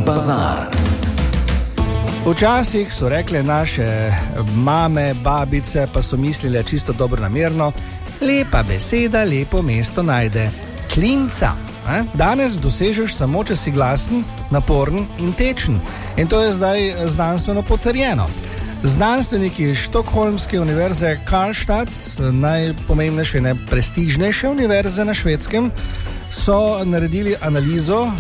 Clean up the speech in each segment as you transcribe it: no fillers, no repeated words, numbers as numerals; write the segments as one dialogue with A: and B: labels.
A: bazar.
B: Včasih so rekle naše mame, babice, pa so mislile čisto dobronamerno, lepa beseda lepo mesto najde. Klinca. Danes dosežeš samo, če si glasen, naporen in tečen. In to je zdaj znanstveno potrjeno. Znanstveniki Štokholmske univerze Karlstad, najpomembnejše in najprestižnejše univerze na Švedskem, so naredili analizo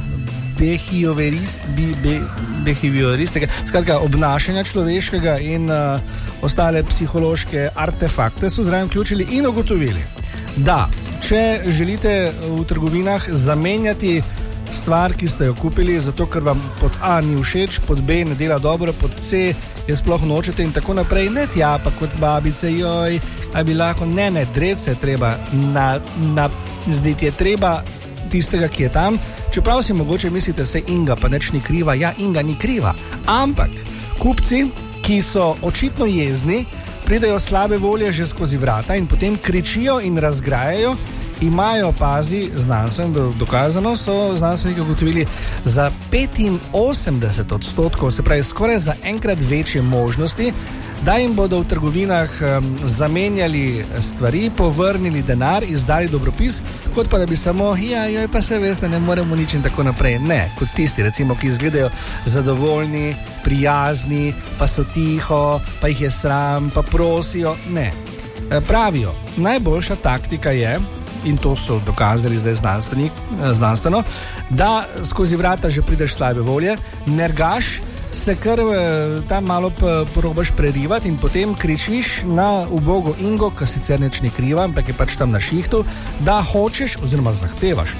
B: behavioristike, skratka obnašanja človeškega in ostale psihološke artefakte so zraven vključili in ugotovili, da če želite v trgovinah zamenjati stvar, ki ste jo kupili, zato ker vam pod A ni všeč, pod B ne dela dobro, pod C je sploh nočete in tako naprej, ne tja pa kot babice, joj, a bi lahko, ne, dret se je treba, zdeti je treba tistega, ki je tam, čeprav si mogoče mislite, se Inga pa neč ni kriva, ja, Inga ni kriva, ampak kupci, ki so očitno jezni, pridejo slabe volje že skozi vrata in potem kričijo in razgrajajo, imajo, pazi, znanstveno dokazano, so znanstveniki ugotovili za 85%, se pravi skoraj za enkrat večje možnosti, da jim bodo v trgovinah zamenjali stvari, povrnili denar, izdali dobropis, kot pa da bi samo, joj, pa se veste, ne moremo nič in tako naprej. Ne, kot tisti, recimo, ki izgledajo zadovoljni, prijazni, pa so tiho, pa jih je sram, pa prosijo. Ne. Pravijo, najboljša taktika je, in to so dokazali zdaj znanstveno, da skozi vrata že prideš slabe volje, nergaš, se kar tam malo probaš prerivati in potem kričiš na ubogo Ingo, ki sicer nič ni kriva, ampak je pač tam na šihtu, da hočeš oziroma zahtevaš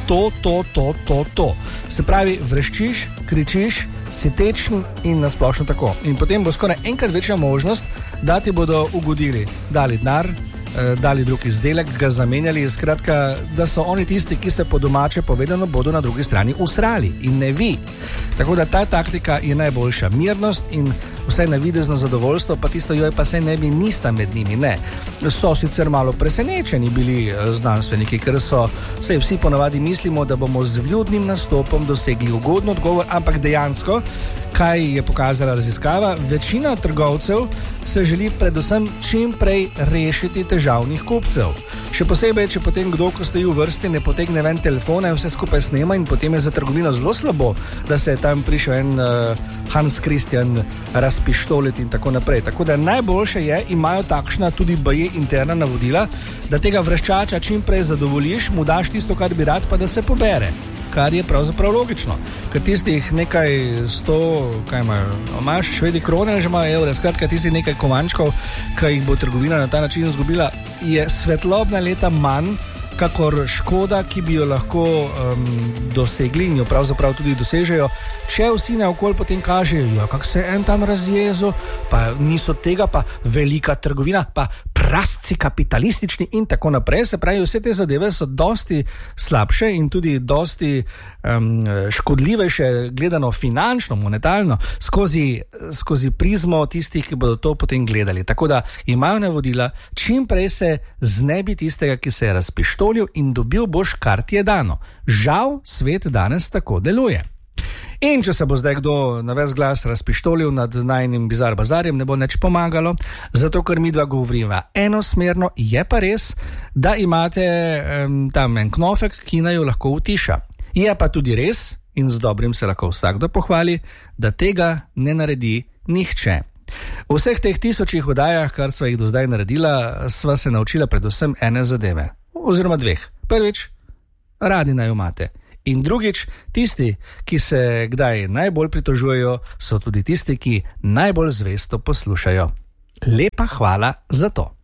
B: to. Se pravi, vreščiš, kričiš, si tečen in nasplošno tako. In potem bo skoraj enkrat večja možnost, da ti bodo ugodili, dali denar, dali drug izdelek, ga zamenjali, skratka, da so oni tisti, ki se po domače povedano bodo na drugi strani usrali in ne vi. Tako da ta taktika je najboljša. Mirnost in vsaj navidezno zadovoljstvo, pa tisto, joj, pa se ne bi nista med njimi, ne. So sicer malo presenečeni bili znanstveniki, ker so, saj vsi ponavadi mislimo, da bomo z vljudnim nastopom dosegli ugoden odgovor, ampak dejansko, kaj je pokazala raziskava, večina trgovcev se želi predvsem čim prej rešiti težavnih kupcev. Še posebej, če potem kdo, ko stoji v vrsti, ne potegne ven telefone, vse skupaj snema in potem je za trgovino zelo slabo, da se je tam prišel en Hans Christian razpištoliti in tako naprej. Tako da najboljše je, imajo takšna tudi baje interna navodila, da tega vreščača čim prej zadovoljiš, mu daš tisto, kar bi rad, pa da se pobere. Kar je pravzaprav logično, ker tistih nekaj 100, kaj imaš, Švedi krone že imajo evre, skratka tistih nekaj kovančkov, ki jih bo trgovina na ta način izgubila, je svetlobna leta manj, kakor škoda, ki bi jo lahko dosegli in jo pravzaprav tudi dosežejo, če vsi naokoli potem kažejo, ja, kak se en tam razjezo, pa niso tega, pa velika trgovina, pa prasci kapitalistični in tako naprej. Se pravi, vse te zadeve so dosti slabše in tudi dosti škodljivejše gledano finančno, monetarno, skozi prizmo tistih, ki bodo to potem gledali. Tako da imajo navodila, čim prej se znebi tistega, ki se je razpištolil in dobil boš, kar ti je dano. Žal, svet danes tako deluje. In če se bo zdaj kdo na ves glas razpištolil nad najnim bizar bazarjem, ne bo nič pomagalo, zato ker midva govoriva enosmerno, je pa res, da imate tam en knofek, ki naju lahko utiša. Je pa tudi res, in z dobrim se lahko vsakdo pohvali, da tega ne naredi nihče. V vseh teh 1000 oddajah, kar sva jih do zdaj naredila, sva se naučila predvsem ene zadeve, oziroma dveh. Prvič, radi naju imate. In drugič, tisti, ki se kdaj najbolj pritožujejo, so tudi tisti, ki najbolj zvesto poslušajo. Lepa hvala za to.